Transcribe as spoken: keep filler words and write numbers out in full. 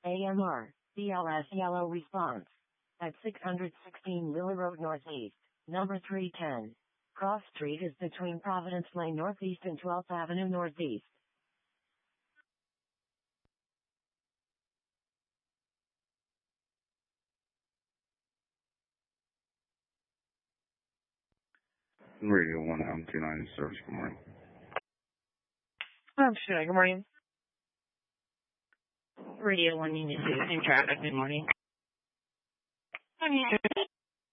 A M R, B L S yellow response. At six sixteen Lilla Road Northeast, number three ten. Cross Street is between Providence Lane Northeast and twelfth Avenue Northeast. Radio one M two nine service, good morning. Um, sure, good morning. Radio one Unit two, same traffic, good morning. I'm here.